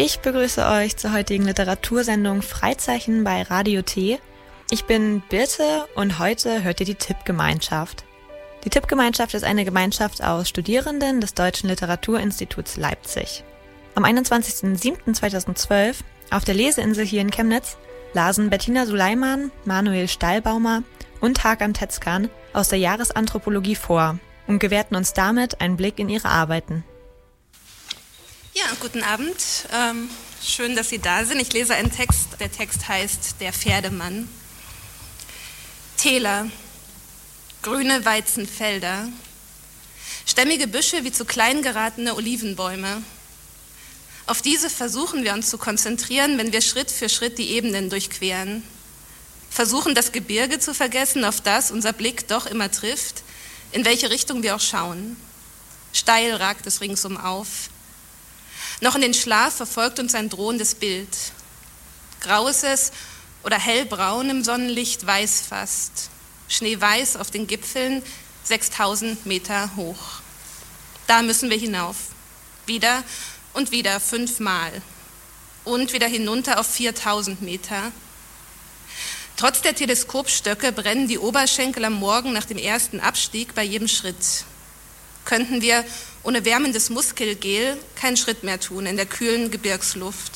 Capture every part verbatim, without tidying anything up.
Ich begrüße euch zur heutigen Literatursendung Freizeichen bei Radio T. Ich bin Birte und heute hört ihr die Tippgemeinschaft. Die Tippgemeinschaft ist eine Gemeinschaft aus Studierenden des Deutschen Literaturinstituts Leipzig. Am einundzwanzigsten siebten zweitausendzwölf auf der Leseinsel hier in Chemnitz lasen Bettina Suleiman, Manuel Stallbaumer und Hakan Tezcan aus der Jahresanthropologie vor und gewährten uns damit einen Blick in ihre Arbeiten. Ja, guten Abend. Ähm, schön, dass Sie da sind. Ich lese einen Text. Der Text heißt Der Pferdemann. Täler, grüne Weizenfelder, stämmige Büsche wie zu klein geratene Olivenbäume. Auf diese versuchen wir uns zu konzentrieren, wenn wir Schritt für Schritt die Ebenen durchqueren. Versuchen, das Gebirge zu vergessen, auf das unser Blick doch immer trifft, in welche Richtung wir auch schauen. Steil ragt es ringsum auf. Noch in den Schlaf verfolgt uns ein drohendes Bild. Grau ist es oder hellbraun im Sonnenlicht, weiß fast. Schneeweiß auf den Gipfeln, sechstausend Meter hoch. Da müssen wir hinauf. Wieder und wieder fünfmal. Und wieder hinunter auf viertausend Meter. Trotz der Teleskopstöcke brennen die Oberschenkel am Morgen nach dem ersten Abstieg bei jedem Schritt. Könnten wir ohne wärmendes Muskelgel keinen Schritt mehr tun in der kühlen Gebirgsluft.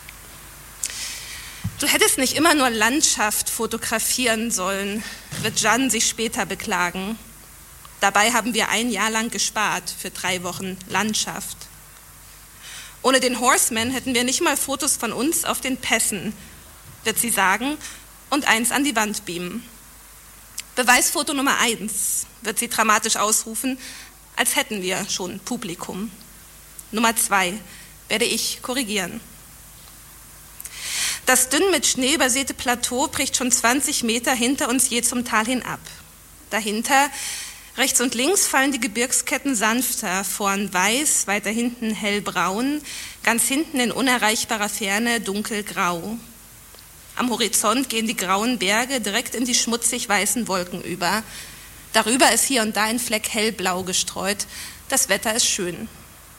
Du hättest nicht immer nur Landschaft fotografieren sollen, wird Jan sich später beklagen. Dabei haben wir ein Jahr lang gespart für drei Wochen Landschaft. Ohne den Horseman hätten wir nicht mal Fotos von uns auf den Pässen, wird sie sagen, und eins an die Wand beamen. Beweisfoto Nummer eins, wird sie dramatisch ausrufen, als hätten wir schon Publikum. Nummer zwei werde ich korrigieren. Das dünn mit Schnee übersäte Plateau bricht schon zwanzig Meter hinter uns je zum Tal hin ab. Dahinter, rechts und links, fallen die Gebirgsketten sanfter, vorn weiß, weiter hinten hellbraun, ganz hinten in unerreichbarer Ferne dunkelgrau. Am Horizont gehen die grauen Berge direkt in die schmutzig weißen Wolken über. Darüber ist hier und da ein Fleck hellblau gestreut. Das Wetter ist schön.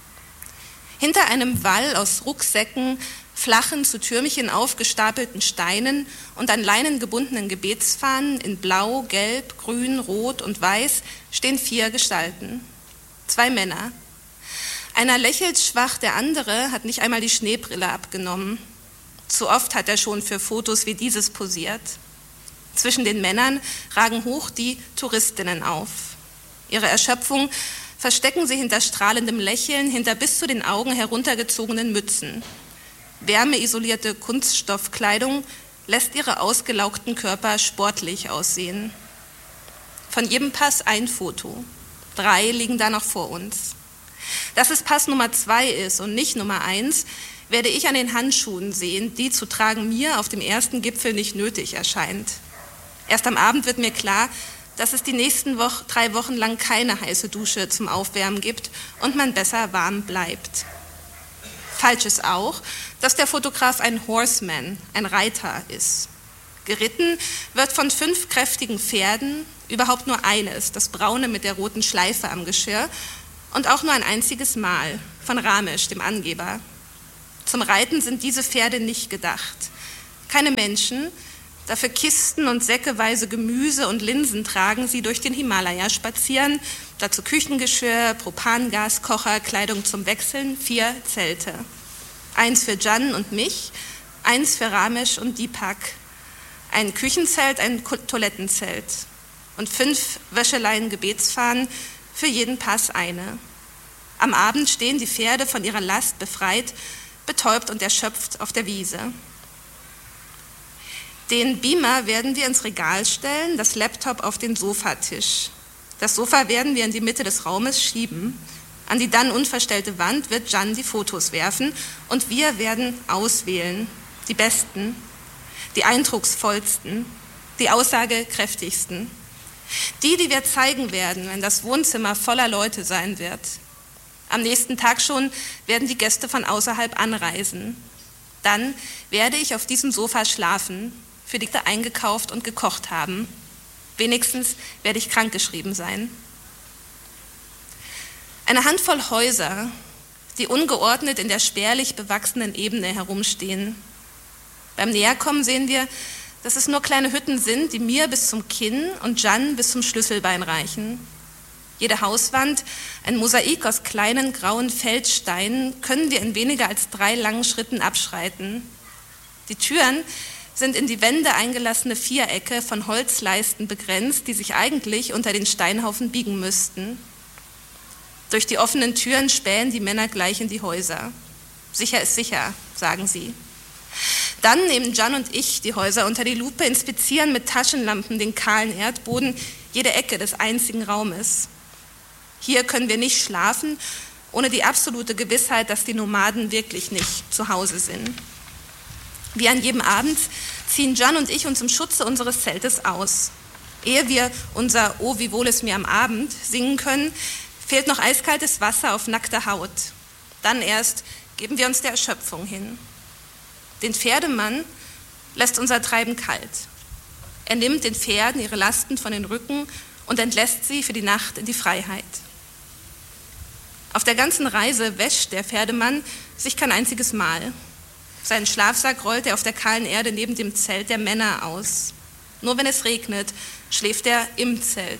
Hinter einem Wall aus Rucksäcken, flachen, zu Türmchen aufgestapelten Steinen und an Leinen gebundenen Gebetsfahnen in Blau, Gelb, Grün, Rot und Weiß stehen vier Gestalten. Zwei Männer. Einer lächelt schwach, der andere hat nicht einmal die Schneebrille abgenommen. Zu oft hat er schon für Fotos wie dieses posiert. Zwischen den Männern ragen hoch die Touristinnen auf. Ihre Erschöpfung verstecken sie hinter strahlendem Lächeln, hinter bis zu den Augen heruntergezogenen Mützen. Wärmeisolierte Kunststoffkleidung lässt ihre ausgelaugten Körper sportlich aussehen. Von jedem Pass ein Foto. Drei liegen da noch vor uns. Dass es Pass Nummer zwei ist und nicht Nummer eins, werde ich an den Handschuhen sehen, die zu tragen mir auf dem ersten Gipfel nicht nötig erscheint. Erst am Abend wird mir klar, dass es die nächsten Woche, drei Wochen lang keine heiße Dusche zum Aufwärmen gibt und man besser warm bleibt. Falsch ist auch, dass der Fotograf ein Horseman, ein Reiter ist. Geritten wird von fünf kräftigen Pferden, überhaupt nur eines, das braune mit der roten Schleife am Geschirr, und auch nur ein einziges Mal, von Ramesh, dem Angeber. Zum Reiten sind diese Pferde nicht gedacht. Keine Menschen, dafür Kisten und säckeweise Gemüse und Linsen tragen sie durch den Himalaya spazieren, dazu Küchengeschirr, Propangaskocher, Kleidung zum Wechseln, vier Zelte. Eins für Jan und mich, eins für Ramesh und Deepak, ein Küchenzelt, ein Toilettenzelt und fünf Wäscheleien-Gebetsfahnen, für jeden Pass eine. Am Abend stehen die Pferde von ihrer Last befreit, betäubt und erschöpft auf der Wiese. Den Beamer werden wir ins Regal stellen, das Laptop auf den Sofatisch. Das Sofa werden wir in die Mitte des Raumes schieben. An die dann unverstellte Wand wird Jan die Fotos werfen und wir werden auswählen. Die besten, die eindrucksvollsten, die aussagekräftigsten. Die, die wir zeigen werden, wenn das Wohnzimmer voller Leute sein wird. Am nächsten Tag schon werden die Gäste von außerhalb anreisen. Dann werde ich auf diesem Sofa schlafen, für die eingekauft und gekocht haben. Wenigstens werde ich krankgeschrieben sein. Eine Handvoll Häuser, die ungeordnet in der spärlich bewachsenen Ebene herumstehen. Beim Näherkommen sehen wir, dass es nur kleine Hütten sind, die mir bis zum Kinn und Jan bis zum Schlüsselbein reichen. Jede Hauswand, ein Mosaik aus kleinen grauen Feldsteinen, können wir in weniger als drei langen Schritten abschreiten. Die Türen sind in die Wände eingelassene Vierecke von Holzleisten begrenzt, die sich eigentlich unter den Steinhaufen biegen müssten. Durch die offenen Türen spähen die Männer gleich in die Häuser. Sicher ist sicher, sagen sie. Dann nehmen Jan und ich die Häuser unter die Lupe, inspizieren mit Taschenlampen den kahlen Erdboden, jede Ecke des einzigen Raumes. Hier können wir nicht schlafen, ohne die absolute Gewissheit, dass die Nomaden wirklich nicht zu Hause sind. Wie an jedem Abend ziehen Jan und ich uns im Schutze unseres Zeltes aus. Ehe wir unser "Oh, wie wohl es mir am Abend" singen können, fehlt noch eiskaltes Wasser auf nackter Haut. Dann erst geben wir uns der Erschöpfung hin. Den Pferdemann lässt unser Treiben kalt. Er nimmt den Pferden ihre Lasten von den Rücken und entlässt sie für die Nacht in die Freiheit. Auf der ganzen Reise wäscht der Pferdemann sich kein einziges Mal. Seinen Schlafsack rollt er auf der kahlen Erde neben dem Zelt der Männer aus. Nur wenn es regnet, schläft er im Zelt.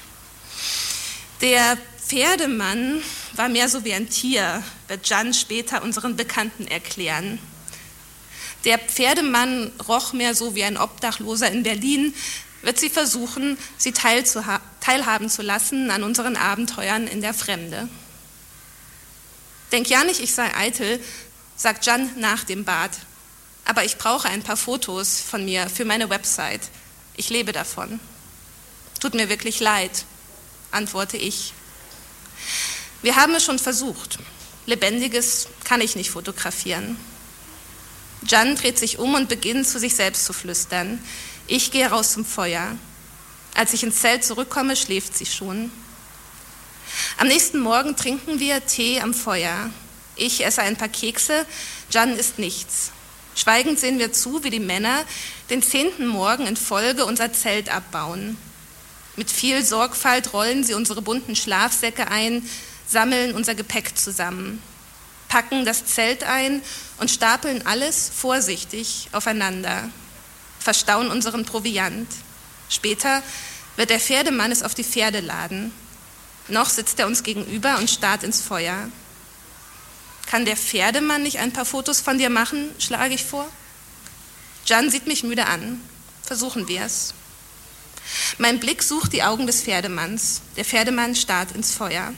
Der Pferdemann war mehr so wie ein Tier, wird Jan später unseren Bekannten erklären. Der Pferdemann roch mehr so wie ein Obdachloser in Berlin, wird sie versuchen, sie teilzuha- teilhaben zu lassen an unseren Abenteuern in der Fremde. Denk ja nicht, ich sei eitel, sagt Jan nach dem Bad. Aber ich brauche ein paar Fotos von mir für meine Website. Ich lebe davon. Tut mir wirklich leid, antworte ich. Wir haben es schon versucht. Lebendiges kann ich nicht fotografieren. Jan dreht sich um und beginnt zu sich selbst zu flüstern. Ich gehe raus zum Feuer. Als ich ins Zelt zurückkomme, schläft sie schon. Am nächsten Morgen trinken wir Tee am Feuer. Ich esse ein paar Kekse, Jan isst nichts. Schweigend sehen wir zu, wie die Männer den zehnten Morgen in Folge unser Zelt abbauen. Mit viel Sorgfalt rollen sie unsere bunten Schlafsäcke ein, sammeln unser Gepäck zusammen, packen das Zelt ein und stapeln alles vorsichtig aufeinander, verstauen unseren Proviant. Später wird der Pferdemann es auf die Pferde laden. Noch sitzt er uns gegenüber und starrt ins Feuer. Kann der Pferdemann nicht ein paar Fotos von dir machen, schlage ich vor. Jan sieht mich müde an. Versuchen wir es. Mein Blick sucht die Augen des Pferdemanns. Der Pferdemann starrt ins Feuer.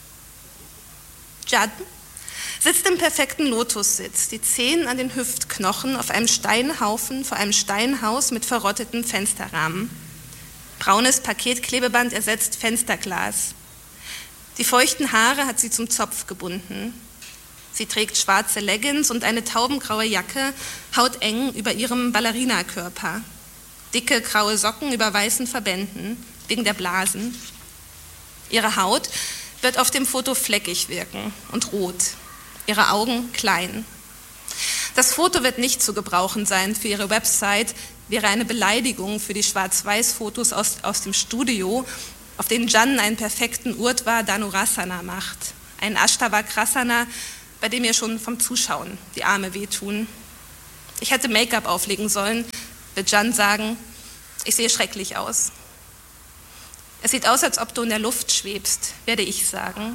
Jan sitzt im perfekten Lotussitz, die Zehen an den Hüftknochen auf einem Steinhaufen vor einem Steinhaus mit verrotteten Fensterrahmen. Braunes Paketklebeband ersetzt Fensterglas. Die feuchten Haare hat sie zum Zopf gebunden. Sie trägt schwarze Leggings und eine taubengraue Jacke, hauteng über ihrem Ballerinakörper. Dicke graue Socken über weißen Verbänden, wegen der Blasen. Ihre Haut wird auf dem Foto fleckig wirken und rot. Ihre Augen klein. Das Foto wird nicht zu gebrauchen sein für ihre Website, wäre eine Beleidigung für die Schwarz-Weiß-Fotos aus, aus dem Studio, auf denen Jan einen perfekten Urdhva Dhanurasana macht. Ein Ashtavakrasana, bei dem ihr schon vom Zuschauen die Arme wehtun. Ich hätte Make-up auflegen sollen, wird Jan sagen. Ich sehe schrecklich aus. Es sieht aus, als ob du in der Luft schwebst, werde ich sagen.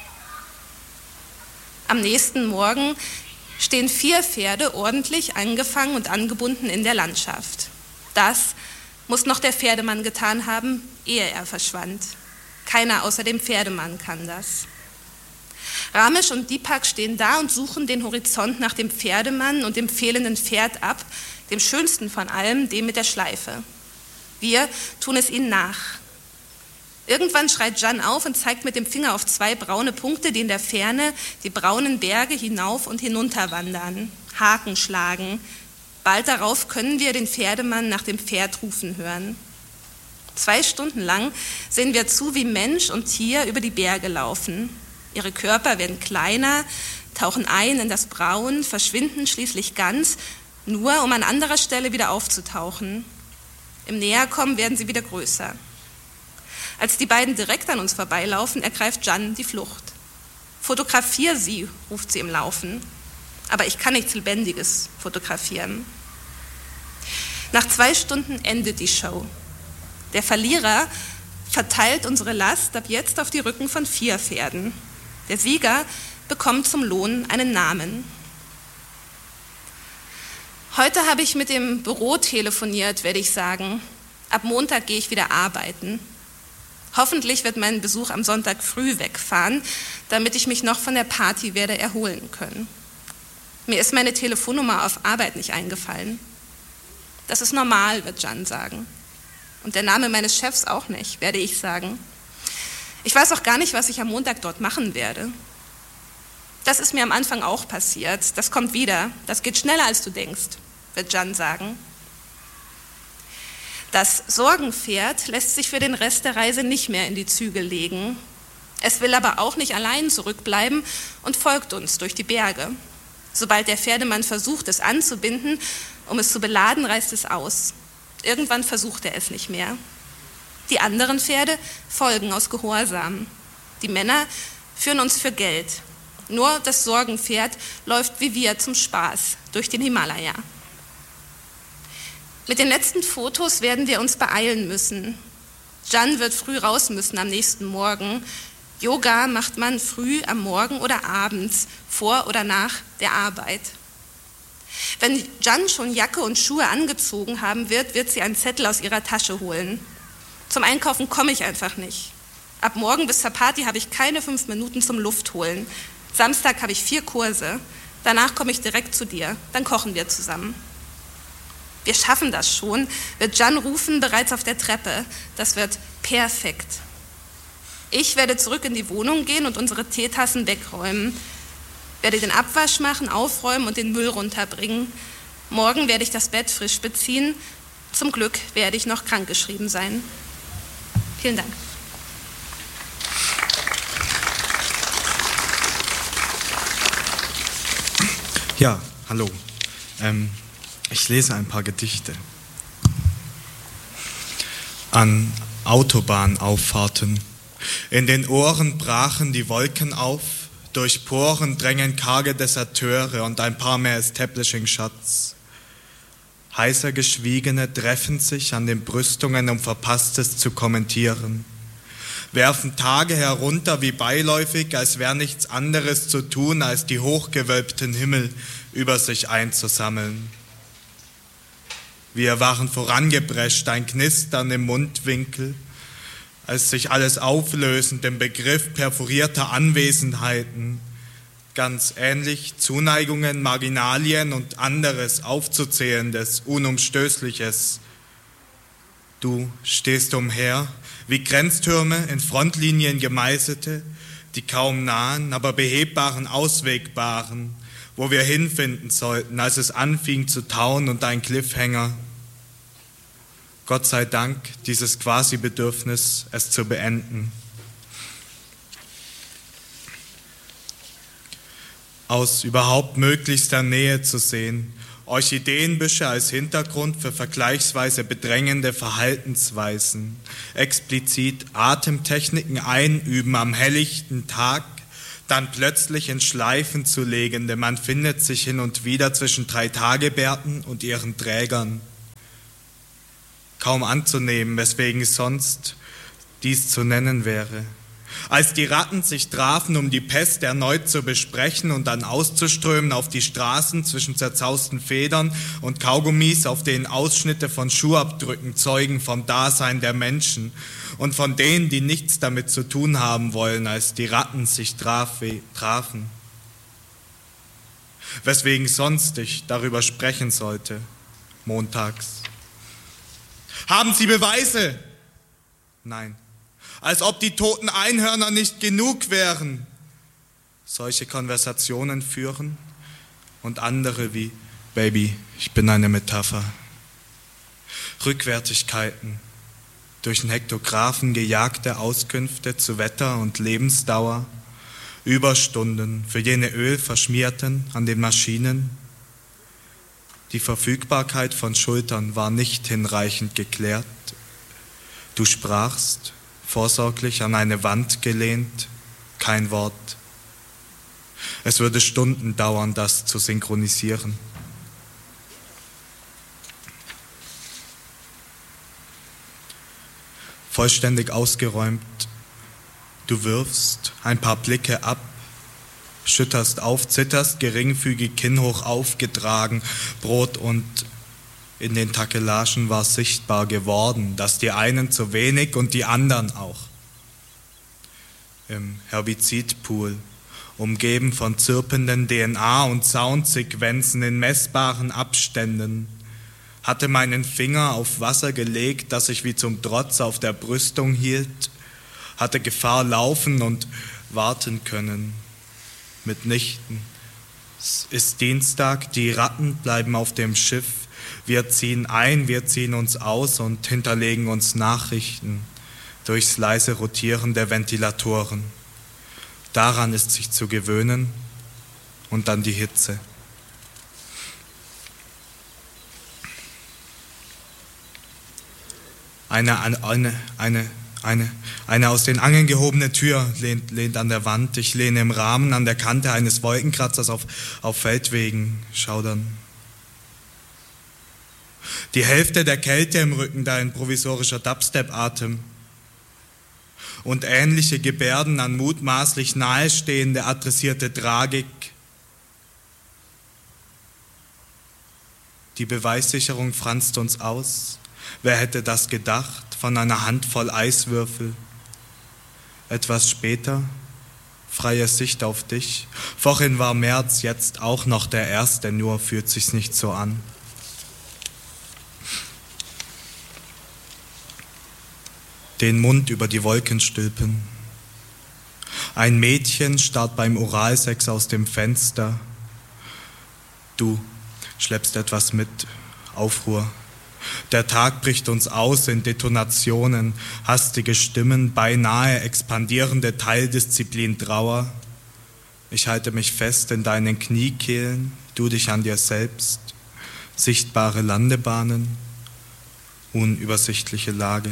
Am nächsten Morgen stehen vier Pferde ordentlich angefangen und angebunden in der Landschaft. Das muss noch der Pferdemann getan haben, ehe er verschwand. Keiner außer dem Pferdemann kann das. Ramesh und Deepak stehen da und suchen den Horizont nach dem Pferdemann und dem fehlenden Pferd ab, dem schönsten von allem, dem mit der Schleife. Wir tun es ihnen nach. Irgendwann schreit Jan auf und zeigt mit dem Finger auf zwei braune Punkte, die in der Ferne die braunen Berge hinauf und hinunter wandern, Haken schlagen. Bald darauf können wir den Pferdemann nach dem Pferd rufen hören. Zwei Stunden lang sehen wir zu, wie Mensch und Tier über die Berge laufen. Ihre Körper werden kleiner, tauchen ein in das Braun, verschwinden schließlich ganz, nur um an anderer Stelle wieder aufzutauchen. Im Näherkommen werden sie wieder größer. Als die beiden direkt an uns vorbeilaufen, ergreift Jan die Flucht. Fotografier sie, ruft sie im Laufen. Aber ich kann nichts Lebendiges fotografieren. Nach zwei Stunden endet die Show. Der Verlierer verteilt unsere Last ab jetzt auf die Rücken von vier Pferden. Der Sieger bekommt zum Lohn einen Namen. Heute habe ich mit dem Büro telefoniert, werde ich sagen. Ab Montag gehe ich wieder arbeiten. Hoffentlich wird mein Besuch am Sonntag früh wegfahren, damit ich mich noch von der Party werde erholen können. Mir ist meine Telefonnummer auf Arbeit nicht eingefallen. Das ist normal, wird Jan sagen. Und der Name meines Chefs auch nicht, werde ich sagen. Ich weiß auch gar nicht, was ich am Montag dort machen werde. Das ist mir am Anfang auch passiert. Das kommt wieder. Das geht schneller, als du denkst, wird Jan sagen. Das Sorgenpferd lässt sich für den Rest der Reise nicht mehr in die Zügel legen. Es will aber auch nicht allein zurückbleiben und folgt uns durch die Berge. Sobald der Pferdemann versucht, es anzubinden, um es zu beladen, reißt es aus. Irgendwann versucht er es nicht mehr. Die anderen Pferde folgen aus Gehorsam. Die Männer führen uns für Geld. Nur das Sorgenpferd läuft wie wir zum Spaß durch den Himalaya. Mit den letzten Fotos werden wir uns beeilen müssen. Jan wird früh raus müssen am nächsten Morgen. Yoga macht man früh am Morgen oder abends, vor oder nach der Arbeit. Wenn Jan schon Jacke und Schuhe angezogen haben wird, wird sie einen Zettel aus ihrer Tasche holen. Zum Einkaufen komme ich einfach nicht. Ab morgen bis zur Party habe ich keine fünf Minuten zum Luftholen. Samstag habe ich vier Kurse. Danach komme ich direkt zu dir. Dann kochen wir zusammen. Wir schaffen das schon, wird Jan rufen, bereits auf der Treppe. Das wird perfekt. Ich werde zurück in die Wohnung gehen und unsere Teetassen wegräumen. Werde den Abwasch machen, aufräumen und den Müll runterbringen. Morgen werde ich das Bett frisch beziehen. Zum Glück werde ich noch krankgeschrieben sein. Vielen Dank. Ja, hallo. Ähm, ich lese ein paar Gedichte. An Autobahnauffahrten. In den Ohren brachen die Wolken auf, durch Poren drängen karge Deserteure und ein paar mehr Establishing-Shots. Heißer Geschwiegene treffen sich an den Brüstungen, um Verpasstes zu kommentieren. Werfen Tage herunter wie beiläufig, als wäre nichts anderes zu tun, als die hochgewölbten Himmel über sich einzusammeln. Wir waren vorangeprescht, ein Knistern im Mundwinkel, als sich alles auflösend im Begriff perforierter Anwesenheiten, ganz ähnlich Zuneigungen, Marginalien und anderes Aufzuzählendes, Unumstößliches. Du stehst umher, wie Grenztürme in Frontlinien gemeißelte, die kaum nahen, aber behebbaren, auswegbaren, wo wir hinfinden sollten, als es anfing zu tauen und ein Cliffhanger. Gott sei Dank dieses Quasi-Bedürfnis, es zu beenden. Aus überhaupt möglichster Nähe zu sehen, Orchideenbüsche als Hintergrund für vergleichsweise bedrängende Verhaltensweisen, explizit Atemtechniken einüben am helllichten Tag, dann plötzlich in Schleifen zu legende, man findet sich hin und wieder zwischen drei Tagebärten und ihren Trägern. Kaum anzunehmen, weswegen sonst dies zu nennen wäre. Als die Ratten sich trafen, um die Pest erneut zu besprechen und dann auszuströmen auf die Straßen zwischen zerzausten Federn und Kaugummis, auf denen Ausschnitte von Schuhabdrücken zeugen vom Dasein der Menschen und von denen, die nichts damit zu tun haben wollen, als die Ratten sich traf, trafen. Weswegen sonst ich darüber sprechen sollte, montags. Haben Sie Beweise? Nein. Als ob die toten Einhörner nicht genug wären. Solche Konversationen führen und andere wie, Baby, ich bin eine Metapher. Rückwärtigkeiten, durch den Hektographen gejagte Auskünfte zu Wetter und Lebensdauer, Überstunden für jene Ölverschmierten an den Maschinen. Die Verfügbarkeit von Schultern war nicht hinreichend geklärt. Du sprachst, vorsorglich an eine Wand gelehnt, kein Wort. Es würde Stunden dauern, das zu synchronisieren. Vollständig ausgeräumt, du wirfst ein paar Blicke ab, schütterst auf, zitterst, geringfügig kinnhoch aufgetragen, Brot und in den Takelagen war sichtbar geworden, dass die einen zu wenig und die anderen auch. Im Herbizidpool, umgeben von zirpenden D N A- und Soundsequenzen in messbaren Abständen, hatte meinen Finger auf Wasser gelegt, das sich wie zum Trotz auf der Brüstung hielt, hatte Gefahr laufen und warten können. Mitnichten. Es ist Dienstag, die Ratten bleiben auf dem Schiff, wir ziehen ein, wir ziehen uns aus und hinterlegen uns Nachrichten durchs leise Rotieren der Ventilatoren. Daran ist sich zu gewöhnen und dann die Hitze. Eine, eine, eine, eine, eine aus den Angeln gehobene Tür lehnt, lehnt an der Wand. Ich lehne im Rahmen an der Kante eines Wolkenkratzers auf, auf Feldwegen schaudern. Die Hälfte der Kälte im Rücken, da ein provisorischer Dubstep-Atem. Und ähnliche Gebärden an mutmaßlich nahestehende adressierte Tragik. Die Beweissicherung franzt uns aus. Wer hätte das gedacht, von einer Handvoll Eiswürfel? Etwas später, freie Sicht auf dich. Vorhin war März, jetzt auch noch der erste, nur fühlt sich's nicht so an. Den Mund über die Wolken stülpen. Ein Mädchen starrt beim Oralsex aus dem Fenster. Du schleppst etwas mit, Aufruhr. Der Tag bricht uns aus in Detonationen, hastige Stimmen, beinahe expandierende Teildisziplin Trauer. Ich halte mich fest in deinen Kniekehlen, du dich an dir selbst. Sichtbare Landebahnen, unübersichtliche Lage.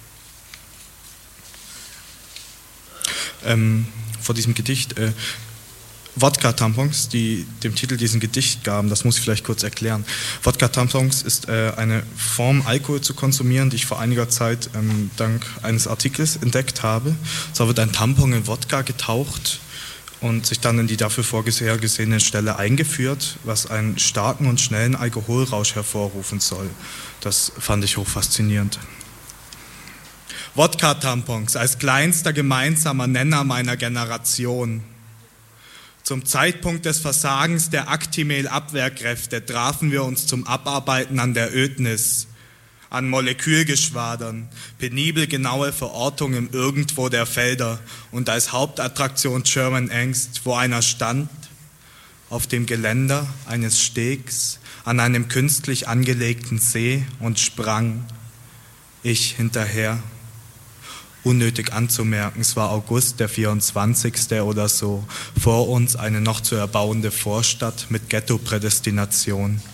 Ähm, vor diesem Gedicht, äh, Wodka-Tampons, die dem Titel diesen Gedicht gaben, das muss ich vielleicht kurz erklären. Wodka-Tampons ist äh, eine Form, Alkohol zu konsumieren, die ich vor einiger Zeit ähm, dank eines Artikels entdeckt habe. So wird ein Tampon in Wodka getaucht und sich dann in die dafür vorgesehene Stelle eingeführt, was einen starken und schnellen Alkoholrausch hervorrufen soll. Das fand ich hochfaszinierend. Wodka-Tampons als kleinster gemeinsamer Nenner meiner Generation. Zum Zeitpunkt des Versagens der Actimel-Abwehrkräfte trafen wir uns zum Abarbeiten an der Ödnis, an Molekülgeschwadern, penibel genaue Verortung im Irgendwo der Felder und als Hauptattraktion German Angst, wo einer stand, auf dem Geländer eines Stegs an einem künstlich angelegten See und sprang, ich hinterher. Unnötig anzumerken, es war August, der vierundzwanzigste oder so, vor uns eine noch zu erbauende Vorstadt mit Ghetto-Prädestination.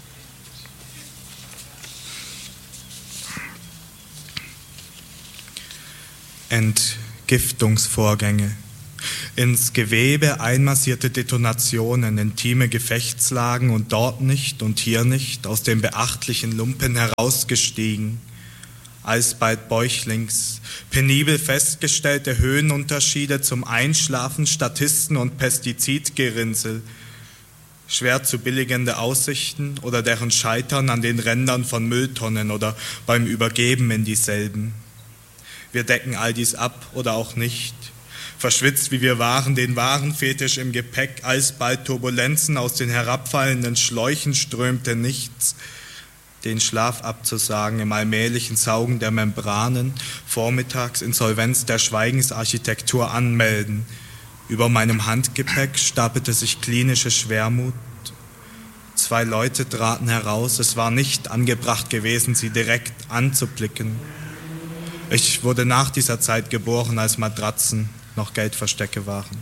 Entgiftungsvorgänge. Ins Gewebe einmassierte Detonationen, intime Gefechtslagen und dort nicht und hier nicht, aus dem beachtlichen Lumpen herausgestiegen. Alsbald bäuchlings, penibel festgestellte Höhenunterschiede zum Einschlafen, Statisten und Pestizidgerinnsel, schwer zu billigende Aussichten oder deren Scheitern an den Rändern von Mülltonnen oder beim Übergeben in dieselben. Wir decken all dies ab oder auch nicht. Verschwitzt wie wir waren, den Warenfetisch im Gepäck, alsbald Turbulenzen, aus den herabfallenden Schläuchen strömte nichts. Den Schlaf abzusagen im allmählichen Saugen der Membranen, vormittags Insolvenz der Schweigensarchitektur anmelden. Über meinem Handgepäck stapelte sich klinische Schwermut. Zwei Leute traten heraus, es war nicht angebracht gewesen, sie direkt anzublicken. Ich wurde nach dieser Zeit geboren, als Matratzen noch Geldverstecke waren.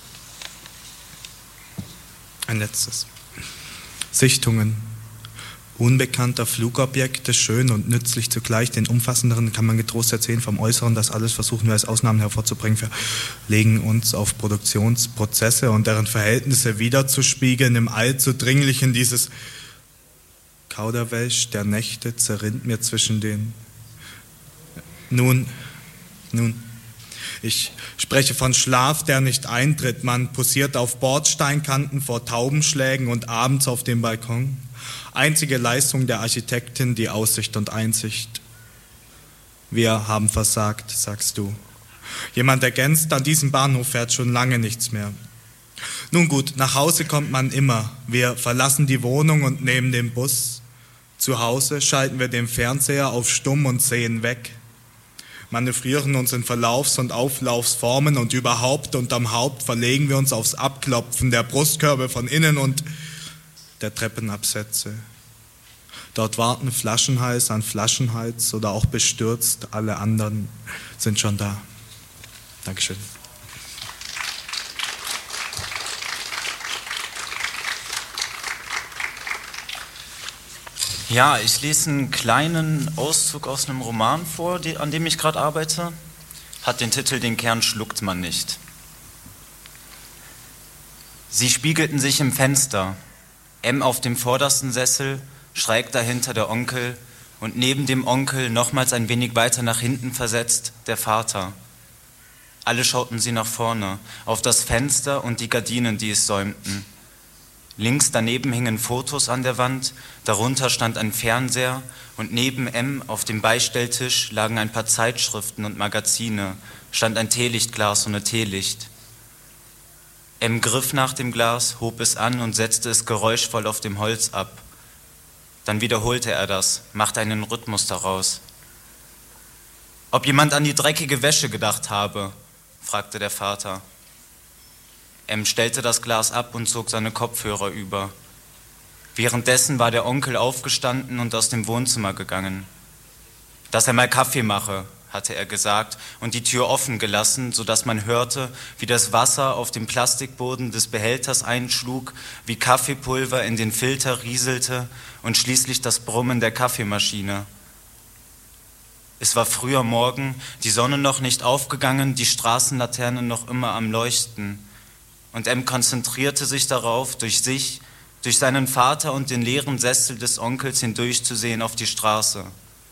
Ein letztes. Sichtungen. unbekannter Flugobjekte, schön und nützlich zugleich. Den umfassenderen kann man getrost erzählen, vom Äußeren. Das alles versuchen wir als Ausnahmen hervorzubringen. Wir legen uns auf Produktionsprozesse und deren Verhältnisse wiederzuspiegeln. Im allzu dringlichen dieses Kauderwelsch der Nächte zerrinnt mir zwischen den... Nun, nun... Ich spreche von Schlaf, der nicht eintritt. Man posiert auf Bordsteinkanten vor Taubenschlägen und abends auf dem Balkon. Einzige Leistung der Architektin, die Aussicht und Einsicht. Wir haben versagt, sagst du. Jemand ergänzt, an diesem Bahnhof fährt schon lange nichts mehr. Nun gut, nach Hause kommt man immer. Wir verlassen die Wohnung und nehmen den Bus. Zu Hause schalten wir den Fernseher auf Stumm und sehen weg. Manövrieren uns in Verlaufs- und Auflaufsformen und überhaupt unterm Haupt verlegen wir uns aufs Abklopfen der Brustkörbe von innen und der Treppenabsätze. Dort warten Flaschenhals an Flaschenhals oder auch bestürzt, alle anderen sind schon da. Dankeschön. Ja, ich lese einen kleinen Auszug aus einem Roman vor, die, an dem ich gerade arbeite. Hat den Titel "Den Kern schluckt man nicht". Sie spiegelten sich im Fenster. M auf dem vordersten Sessel, schräg dahinter der Onkel und neben dem Onkel, nochmals ein wenig weiter nach hinten versetzt, der Vater. Alle schauten sie nach vorne, auf das Fenster und die Gardinen, die es säumten. Links daneben hingen Fotos an der Wand, darunter stand ein Fernseher und neben M auf dem Beistelltisch lagen ein paar Zeitschriften und Magazine, stand ein Teelichtglas ohne Teelicht. M griff nach dem Glas, hob es an und setzte es geräuschvoll auf dem Holz ab. Dann wiederholte er das, machte einen Rhythmus daraus. »Ob jemand an die dreckige Wäsche gedacht habe?« fragte der Vater. M stellte das Glas ab und zog seine Kopfhörer über. Währenddessen war der Onkel aufgestanden und aus dem Wohnzimmer gegangen. »Dass er mal Kaffee mache«, hatte er gesagt und die Tür offen gelassen, sodass man hörte, wie das Wasser auf dem Plastikboden des Behälters einschlug, wie Kaffeepulver in den Filter rieselte und schließlich das Brummen der Kaffeemaschine. Es war früher Morgen, die Sonne noch nicht aufgegangen, die Straßenlaternen noch immer am Leuchten. Und M konzentrierte sich darauf, durch sich, durch seinen Vater und den leeren Sessel des Onkels hindurchzusehen auf die Straße.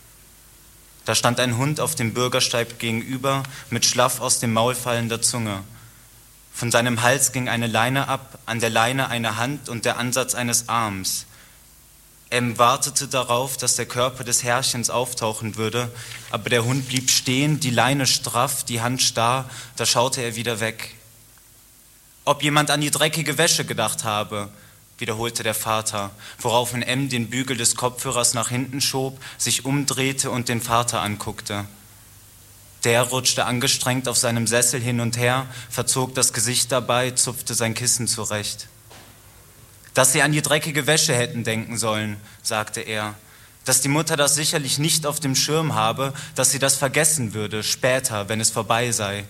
Da stand ein Hund auf dem Bürgersteig gegenüber, mit schlaff aus dem Maul fallender Zunge. Von seinem Hals ging eine Leine ab, an der Leine eine Hand und der Ansatz eines Arms. M wartete darauf, dass der Körper des Herrchens auftauchen würde, aber der Hund blieb stehen, die Leine straff, die Hand starr, da schaute er wieder weg. »Ob jemand an die dreckige Wäsche gedacht habe«, wiederholte der Vater, woraufhin M den Bügel des Kopfhörers nach hinten schob, sich umdrehte und den Vater anguckte. Der rutschte angestrengt auf seinem Sessel hin und her, verzog das Gesicht dabei, zupfte sein Kissen zurecht. »Dass Sie an die dreckige Wäsche hätten denken sollen«, sagte er, »dass die Mutter das sicherlich nicht auf dem Schirm habe, dass sie das vergessen würde, später, wenn es vorbei sei.«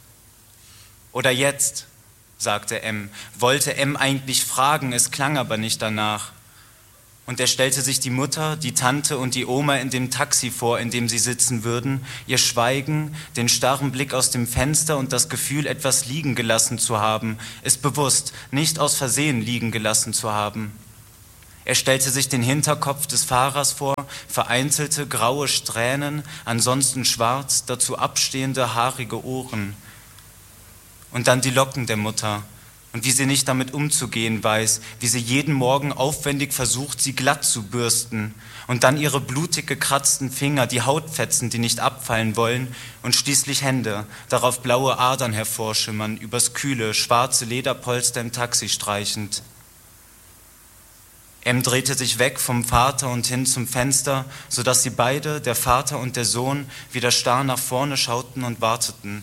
»Oder jetzt«, sagte M, wollte M eigentlich fragen, es klang aber nicht danach. Und er stellte sich die Mutter, die Tante und die Oma in dem Taxi vor, in dem sie sitzen würden, ihr Schweigen, den starren Blick aus dem Fenster und das Gefühl, etwas liegen gelassen zu haben, es bewusst, nicht aus Versehen liegen gelassen zu haben. Er stellte sich den Hinterkopf des Fahrers vor, vereinzelte graue Strähnen, ansonsten schwarz, dazu abstehende haarige Ohren. Und dann die Locken der Mutter und wie sie nicht damit umzugehen weiß, wie sie jeden Morgen aufwendig versucht, sie glatt zu bürsten und dann ihre blutig gekratzten Finger, die Hautfetzen, die nicht abfallen wollen und schließlich Hände, darauf blaue Adern hervorschimmern, übers kühle, schwarze Lederpolster im Taxi streichend. M drehte sich weg vom Vater und hin zum Fenster, sodass sie beide, der Vater und der Sohn, wieder starr nach vorne schauten und warteten.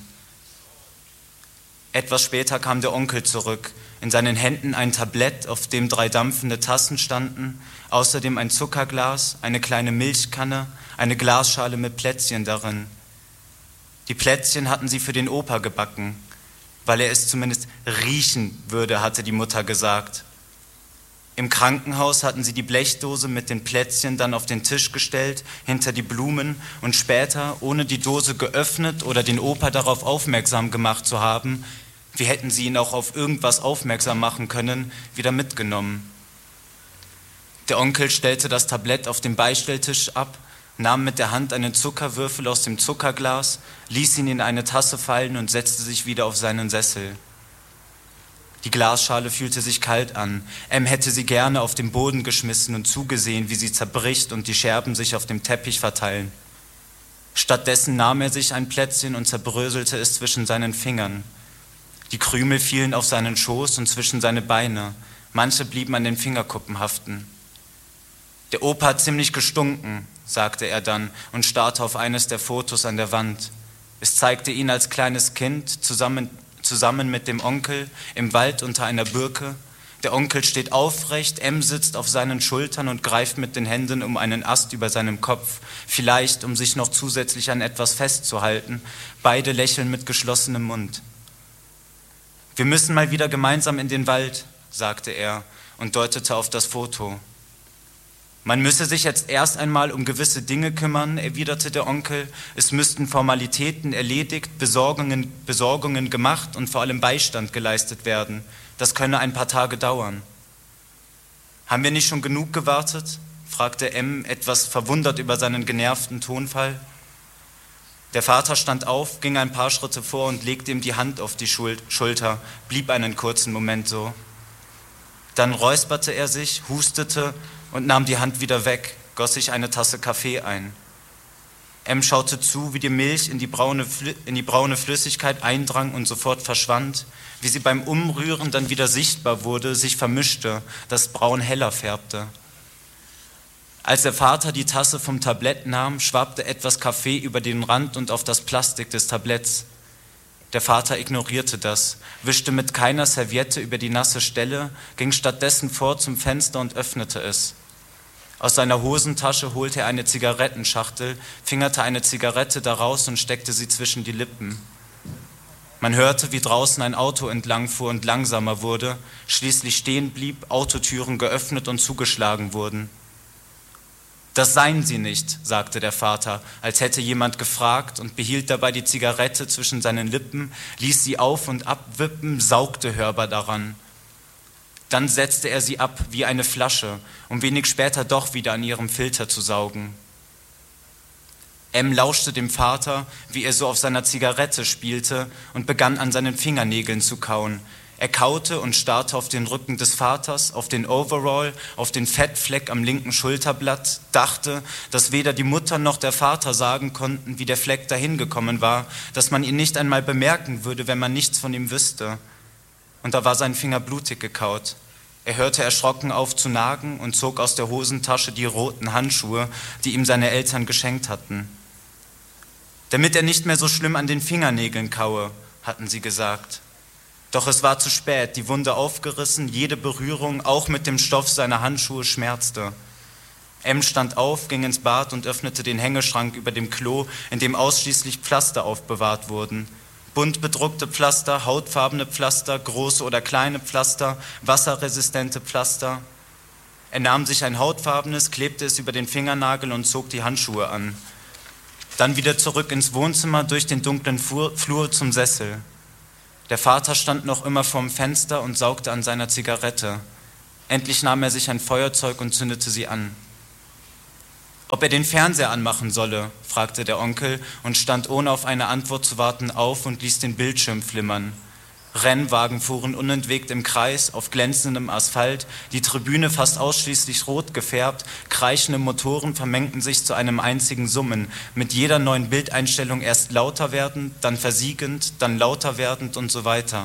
Etwas später kam der Onkel zurück, in seinen Händen ein Tablett, auf dem drei dampfende Tassen standen, außerdem ein Zuckerglas, eine kleine Milchkanne, eine Glasschale mit Plätzchen darin. Die Plätzchen hatten sie für den Opa gebacken, weil er es zumindest riechen würde, hatte die Mutter gesagt. Im Krankenhaus hatten sie die Blechdose mit den Plätzchen dann auf den Tisch gestellt, hinter die Blumen und später, ohne die Dose geöffnet oder den Opa darauf aufmerksam gemacht zu haben, wie hätten sie ihn auch auf irgendwas aufmerksam machen können, wieder mitgenommen. Der Onkel stellte das Tablett auf dem Beistelltisch ab, nahm mit der Hand einen Zuckerwürfel aus dem Zuckerglas, ließ ihn in eine Tasse fallen und setzte sich wieder auf seinen Sessel. Die Glasschale fühlte sich kalt an. Em hätte sie gerne auf den Boden geschmissen und zugesehen, wie sie zerbricht und die Scherben sich auf dem Teppich verteilen. Stattdessen nahm er sich ein Plätzchen und zerbröselte es zwischen seinen Fingern. Die Krümel fielen auf seinen Schoß und zwischen seine Beine. Manche blieben an den Fingerkuppen haften. Der Opa hat ziemlich gestunken, sagte er dann und starrte auf eines der Fotos an der Wand. Es zeigte ihn als kleines Kind zusammen zusammen mit dem Onkel im Wald unter einer Birke. Der Onkel steht aufrecht, Em sitzt auf seinen Schultern und greift mit den Händen um einen Ast über seinem Kopf, vielleicht um sich noch zusätzlich an etwas festzuhalten. Beide lächeln mit geschlossenem Mund. Wir müssen mal wieder gemeinsam in den Wald, sagte er und deutete auf das Foto. Man müsse sich jetzt erst einmal um gewisse Dinge kümmern, erwiderte der Onkel. Es müssten Formalitäten erledigt, Besorgungen, Besorgungen gemacht und vor allem Beistand geleistet werden. Das könne ein paar Tage dauern. Haben wir nicht schon genug gewartet? Fragte Em, etwas verwundert über seinen genervten Tonfall. Der Vater stand auf, ging ein paar Schritte vor und legte ihm die Hand auf die Schulter, blieb einen kurzen Moment so. Dann räusperte er sich, hustete und nahm die Hand wieder weg, goss sich eine Tasse Kaffee ein. Em schaute zu, wie die Milch in die braune, in die braune Flüssigkeit eindrang und sofort verschwand, wie sie beim Umrühren dann wieder sichtbar wurde, sich vermischte, das Braun heller färbte. Als der Vater die Tasse vom Tablett nahm, schwappte etwas Kaffee über den Rand und auf das Plastik des Tabletts. Der Vater ignorierte das, wischte mit keiner Serviette über die nasse Stelle, ging stattdessen vor zum Fenster und öffnete es. Aus seiner Hosentasche holte er eine Zigarettenschachtel, fingerte eine Zigarette daraus und steckte sie zwischen die Lippen. Man hörte, wie draußen ein Auto entlangfuhr und langsamer wurde, schließlich stehen blieb, Autotüren geöffnet und zugeschlagen wurden. »Das seien Sie nicht«, sagte der Vater, als hätte jemand gefragt und behielt dabei die Zigarette zwischen seinen Lippen, ließ sie auf und abwippen, saugte hörbar daran. Dann setzte er sie ab wie eine Flasche, um wenig später doch wieder an ihrem Filter zu saugen. Em lauschte dem Vater, wie er so auf seiner Zigarette spielte und begann an seinen Fingernägeln zu kauen. Er kaute und starrte auf den Rücken des Vaters, auf den Overall, auf den Fettfleck am linken Schulterblatt, dachte, dass weder die Mutter noch der Vater sagen konnten, wie der Fleck dahin gekommen war, dass man ihn nicht einmal bemerken würde, wenn man nichts von ihm wüsste. Und da war sein Finger blutig gekaut. Er hörte erschrocken auf zu nagen und zog aus der Hosentasche die roten Handschuhe, die ihm seine Eltern geschenkt hatten. Damit er nicht mehr so schlimm an den Fingernägeln kaue, hatten sie gesagt. Doch es war zu spät, die Wunde aufgerissen, jede Berührung, auch mit dem Stoff seiner Handschuhe, schmerzte. Em stand auf, ging ins Bad und öffnete den Hängeschrank über dem Klo, in dem ausschließlich Pflaster aufbewahrt wurden. Bunt bedruckte Pflaster, hautfarbene Pflaster, große oder kleine Pflaster, wasserresistente Pflaster. Er nahm sich ein hautfarbenes, klebte es über den Fingernagel und zog die Handschuhe an. Dann wieder zurück ins Wohnzimmer, durch den dunklen Flur zum Sessel. Der Vater stand noch immer vorm Fenster und saugte an seiner Zigarette. Endlich nahm er sich ein Feuerzeug und zündete sie an. Ob er den Fernseher anmachen solle, fragte der Onkel und stand ohne auf eine Antwort zu warten auf und ließ den Bildschirm flimmern. Rennwagen fuhren unentwegt im Kreis auf glänzendem Asphalt, die Tribüne fast ausschließlich rot gefärbt, kreischende Motoren vermengten sich zu einem einzigen Summen, mit jeder neuen Bildeinstellung erst lauter werdend, dann versiegend, dann lauter werdend und so weiter.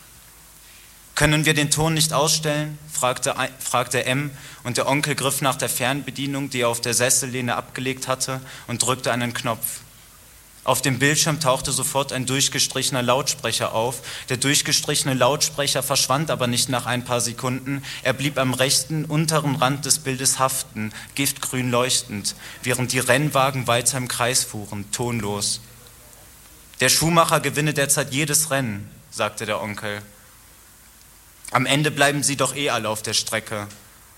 »Können wir den Ton nicht ausstellen?« fragte, fragte Em, und der Onkel griff nach der Fernbedienung, die er auf der Sessellehne abgelegt hatte, und drückte einen Knopf. Auf dem Bildschirm tauchte sofort ein durchgestrichener Lautsprecher auf. Der durchgestrichene Lautsprecher verschwand aber nicht nach ein paar Sekunden. Er blieb am rechten, unteren Rand des Bildes haften, giftgrün leuchtend, während die Rennwagen weiter im Kreis fuhren, tonlos. »Der Schuhmacher gewinne derzeit jedes Rennen«, sagte der Onkel. »Am Ende bleiben sie doch eh alle auf der Strecke.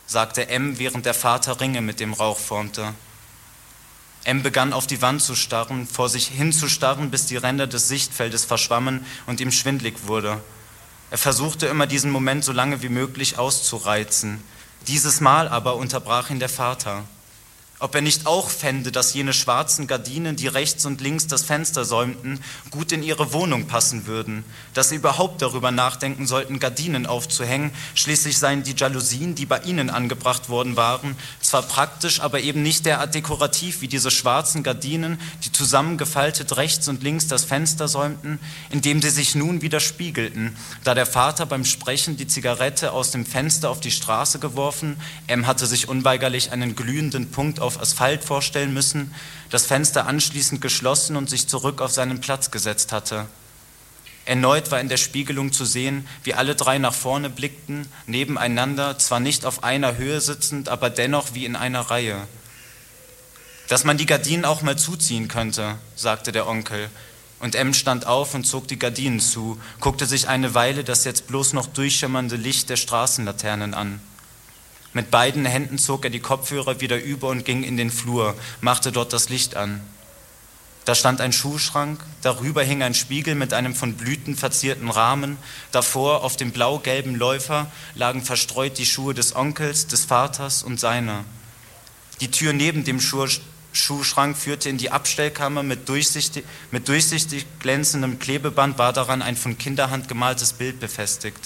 sagte M, während der Vater Ringe mit dem Rauch formte. M begann auf die Wand zu starren, vor sich hinzustarren, bis die Ränder des Sichtfeldes verschwammen und ihm schwindlig wurde. Er versuchte immer, diesen Moment so lange wie möglich auszureizen. Dieses Mal aber unterbrach ihn der Vater. Ob er nicht auch fände, dass jene schwarzen Gardinen, die rechts und links das Fenster säumten, gut in ihre Wohnung passen würden, dass sie überhaupt darüber nachdenken sollten, Gardinen aufzuhängen. Schließlich seien die Jalousien, die bei ihnen angebracht worden waren, zwar praktisch, aber eben nicht derart dekorativ wie diese schwarzen Gardinen, die zusammengefaltet rechts und links das Fenster säumten, indem sie sich nun wieder spiegelten, da der Vater beim Sprechen die Zigarette aus dem Fenster auf die Straße geworfen, M hatte sich unweigerlich einen glühenden Punkt auf Asphalt vorstellen müssen, das Fenster anschließend geschlossen und sich zurück auf seinen Platz gesetzt hatte. Erneut war in der Spiegelung zu sehen, wie alle drei nach vorne blickten, nebeneinander, zwar nicht auf einer Höhe sitzend, aber dennoch wie in einer Reihe. Dass man die Gardinen auch mal zuziehen könnte, sagte der Onkel, und M stand auf und zog die Gardinen zu, guckte sich eine Weile das jetzt bloß noch durchschimmernde Licht der Straßenlaternen an. Mit beiden Händen zog er die Kopfhörer wieder über und ging in den Flur, machte dort das Licht an. Da stand ein Schuhschrank, darüber hing ein Spiegel mit einem von Blüten verzierten Rahmen, davor auf dem blau-gelben Läufer lagen verstreut die Schuhe des Onkels, des Vaters und seiner. Die Tür neben dem Schuh Schuhschrank führte in die Abstellkammer mit durchsichtig, mit durchsichtig glänzendem Klebeband, war daran ein von Kinderhand gemaltes Bild befestigt.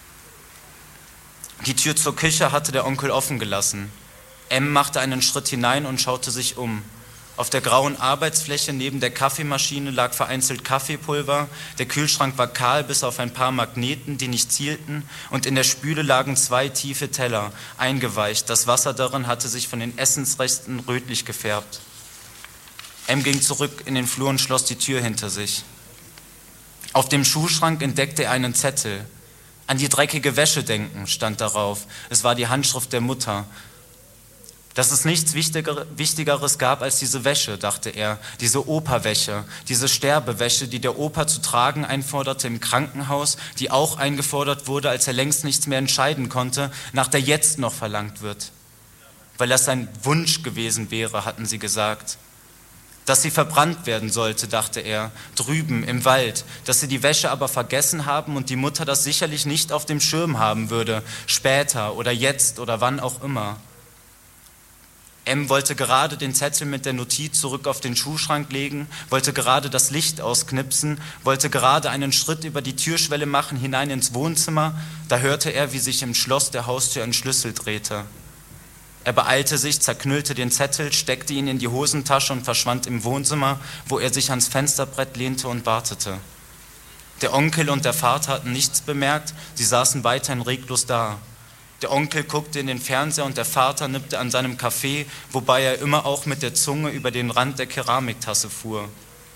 Die Tür zur Küche hatte der Onkel offen gelassen. M machte einen Schritt hinein und schaute sich um. Auf der grauen Arbeitsfläche neben der Kaffeemaschine lag vereinzelt Kaffeepulver, der Kühlschrank war kahl bis auf ein paar Magneten, die nicht zielten, und in der Spüle lagen zwei tiefe Teller, eingeweicht. Das Wasser darin hatte sich von den Essensresten rötlich gefärbt. M ging zurück in den Flur und schloss die Tür hinter sich. Auf dem Schuhschrank entdeckte er einen Zettel. An die dreckige Wäsche denken, stand darauf. Es war die Handschrift der Mutter. Dass es nichts Wichtigeres gab als diese Wäsche, dachte er, diese Operwäsche, diese Sterbewäsche, die der Opa zu tragen einforderte im Krankenhaus, die auch eingefordert wurde, als er längst nichts mehr entscheiden konnte, nach der jetzt noch verlangt wird. Weil das sein Wunsch gewesen wäre, hatten sie gesagt. Dass sie verbrannt werden sollte, dachte er, drüben im Wald, dass sie die Wäsche aber vergessen haben und die Mutter das sicherlich nicht auf dem Schirm haben würde, später oder jetzt oder wann auch immer. M wollte gerade den Zettel mit der Notiz zurück auf den Schuhschrank legen, wollte gerade das Licht ausknipsen, wollte gerade einen Schritt über die Türschwelle machen, hinein ins Wohnzimmer, da hörte er, wie sich im Schloss der Haustür ein Schlüssel drehte. Er beeilte sich, zerknüllte den Zettel, steckte ihn in die Hosentasche und verschwand im Wohnzimmer, wo er sich ans Fensterbrett lehnte und wartete. Der Onkel und der Vater hatten nichts bemerkt, sie saßen weiterhin reglos da. Der Onkel guckte in den Fernseher und der Vater nippte an seinem Kaffee, wobei er immer auch mit der Zunge über den Rand der Keramiktasse fuhr.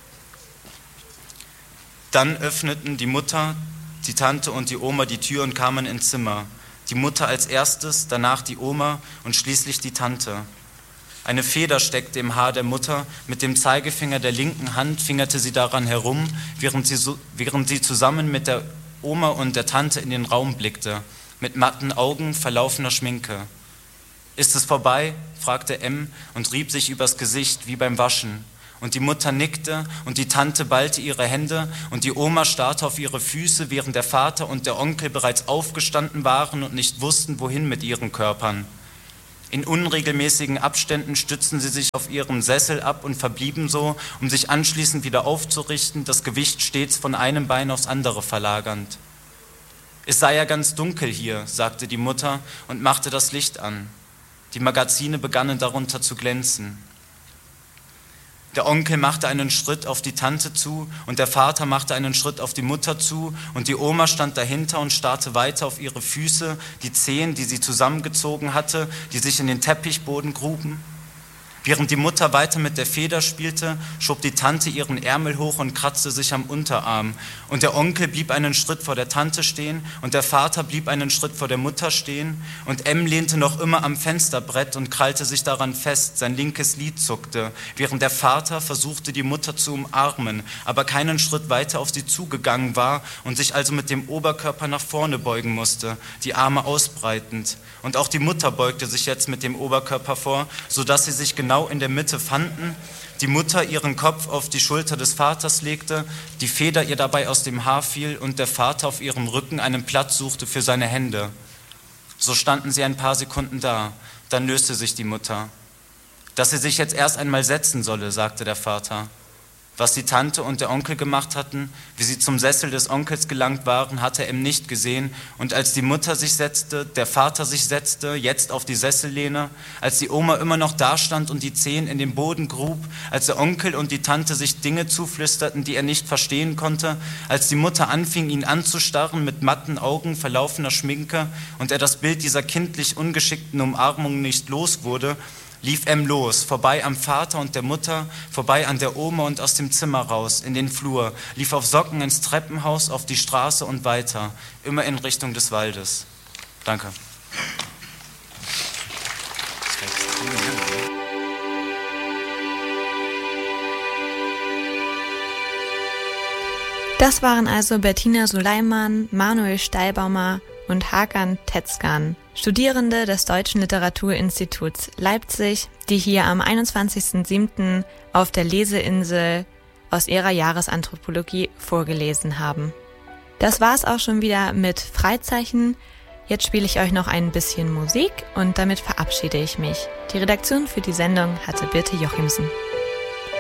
Dann öffneten die Mutter, die Tante und die Oma die Tür und kamen ins Zimmer. Die Mutter als erstes, danach die Oma und schließlich die Tante. Eine Feder steckte im Haar der Mutter, mit dem Zeigefinger der linken Hand fingerte sie daran herum, während sie, so, während sie zusammen mit der Oma und der Tante in den Raum blickte, mit matten Augen, verlaufener Schminke. »Ist es vorbei?« fragte M und rieb sich übers Gesicht wie beim Waschen. Und die Mutter nickte und die Tante ballte ihre Hände und die Oma starrte auf ihre Füße, während der Vater und der Onkel bereits aufgestanden waren und nicht wussten, wohin mit ihren Körpern. In unregelmäßigen Abständen stützten sie sich auf ihrem Sessel ab und verblieben so, um sich anschließend wieder aufzurichten, das Gewicht stets von einem Bein aufs andere verlagernd. »Es sei ja ganz dunkel hier«, sagte die Mutter und machte das Licht an. Die Magazine begannen darunter zu glänzen. Der Onkel machte einen Schritt auf die Tante zu und der Vater machte einen Schritt auf die Mutter zu und die Oma stand dahinter und starrte weiter auf ihre Füße, die Zehen, die sie zusammengezogen hatte, die sich in den Teppichboden gruben. Während die Mutter weiter mit der Feder spielte, schob die Tante ihren Ärmel hoch und kratzte sich am Unterarm. Und der Onkel blieb einen Schritt vor der Tante stehen und der Vater blieb einen Schritt vor der Mutter stehen. Und M lehnte noch immer am Fensterbrett und krallte sich daran fest, sein linkes Lid zuckte, während der Vater versuchte, die Mutter zu umarmen, aber keinen Schritt weiter auf sie zugegangen war und sich also mit dem Oberkörper nach vorne beugen musste, die Arme ausbreitend. Und auch die Mutter beugte sich jetzt mit dem Oberkörper vor, sodass sie sich genau in der Mitte fanden, die Mutter ihren Kopf auf die Schulter des Vaters legte, die Feder ihr dabei aus dem Haar fiel und der Vater auf ihrem Rücken einen Platz suchte für seine Hände. So standen sie ein paar Sekunden da, dann löste sich die Mutter. Dass sie sich jetzt erst einmal setzen solle, sagte der Vater. Was die Tante und der Onkel gemacht hatten, wie sie zum Sessel des Onkels gelangt waren, hatte M nicht gesehen. Und als die Mutter sich setzte, der Vater sich setzte, jetzt auf die Sessellehne, als die Oma immer noch dastand und die Zehen in den Boden grub, als der Onkel und die Tante sich Dinge zuflüsterten, die er nicht verstehen konnte, als die Mutter anfing, ihn anzustarren mit matten Augen, verlaufener Schminke und er das Bild dieser kindlich ungeschickten Umarmung nicht los wurde, lief M los, vorbei am Vater und der Mutter, vorbei an der Oma und aus dem Zimmer raus, in den Flur, lief auf Socken ins Treppenhaus, auf die Straße und weiter, immer in Richtung des Waldes. Danke. Das waren also Bettina Suleiman, Manuel Steilbaumer und Hakan Tetzkan, Studierende des Deutschen Literaturinstituts Leipzig, die hier am einundzwanzigsten siebten auf der Leseinsel aus ihrer Jahresanthropologie vorgelesen haben. Das war's auch schon wieder mit Freizeichen. Jetzt spiele ich euch noch ein bisschen Musik und damit verabschiede ich mich. Die Redaktion für die Sendung hatte Birte Jochimsen.